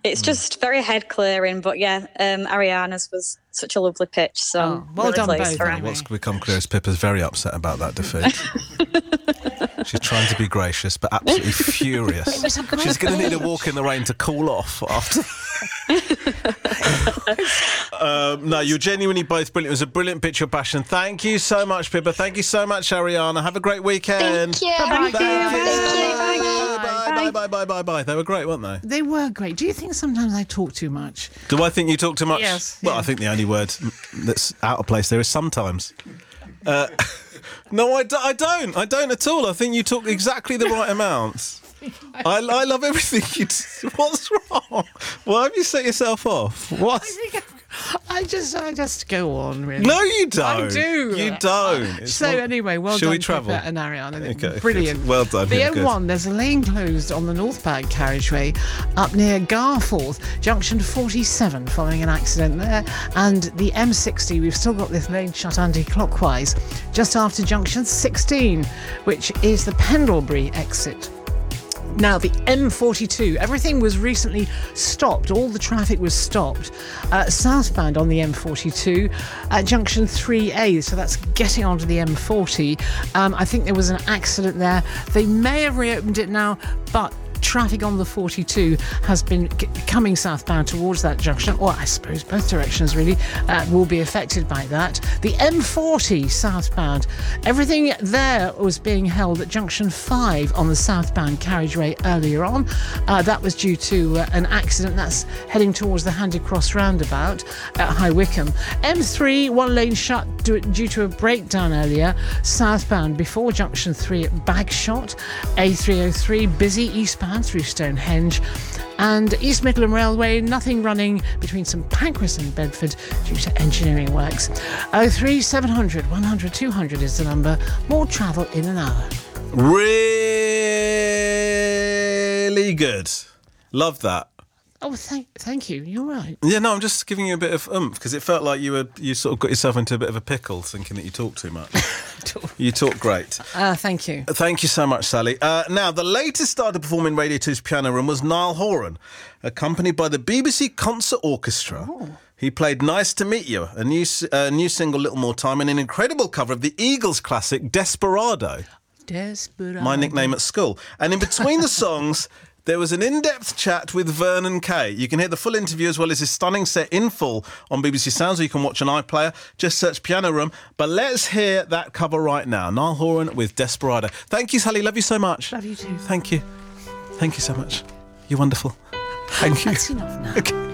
It's just very head clearing, but yeah, Ariana's was such a lovely pitch. So well really done pleased both, for her. anyway. What's become clear is Pippa's very upset about that defeat. She's trying to be gracious, but absolutely furious. She's going to need a walk in the rain to cool off after. No, you're genuinely both brilliant. It was a brilliant picture of passion. Thank you so much, Pippa. Thank you so much, Ariana. Have a great weekend. Thank you. Thank you. Bye. They were great, weren't they? They were great. Do you think sometimes I talk too much? Do I think you talk too much? Yes. Well, Yeah. I think the only word that's out of place there is sometimes. No, I don't. I don't at all. I think you talk exactly the right amounts. I love everything you do. What's wrong? Why have you set yourself off? What? I just go on, really. No, you don't. I do. You don't. It's So not- anyway, well Shall done, we travel? Pippa and Ariana. Okay, Brilliant. good. Well done. The Yeah, good. M1, there's a lane closed on the northbound carriageway up near Garforth, junction 47, following an accident there. And the M60, we've still got this lane shut anti-clockwise, just after junction 16, which is the Pendlebury exit. Now, the M42, everything was recently stopped. All the traffic was stopped southbound on the M42 at junction 3A. So that's getting onto the M40. I think there was an accident there. They may have reopened it now, but traffic on the 42 has been coming southbound towards that junction, or I suppose both directions really, will be affected by that. The M40 southbound, everything there was being held at junction 5 on the southbound carriageway earlier on. That was due to an accident that's heading towards the Handy Cross roundabout at High Wycombe. M3, one lane shut due to a breakdown earlier, southbound before junction 3 at Bagshot. A303, busy eastbound through Stonehenge. And East Midland Railway, nothing running between St Pancras and Bedford due to engineering works. 03 700 100 200 is the number. More travel in an hour. Really good. Love that. Oh, thank you. You're right. Yeah, no, I'm just giving you a bit of oomph because it felt like you sort of got yourself into a bit of a pickle thinking that you talk too much. You talk great. Thank you. Thank you so much, Sally. Now, the latest star to perform in Radio 2's Piano Room was Niall Horan, accompanied by the BBC Concert Orchestra. Oh. He played Nice to Meet You, a new single, Little More Time, and an incredible cover of the Eagles classic Desperado, my nickname at school. And in between the songs, there was an in-depth chat with Vernon Kay. You can hear the full interview as well as his stunning set in full on BBC Sounds, or you can watch on iPlayer. Just search Piano Room. But let's hear that cover right now. Niall Horan with Desperado. Thank you, Sally. Love you so much. Love you too. Thank you. Thank you so much. You're wonderful. Thank you. That's enough now. Okay.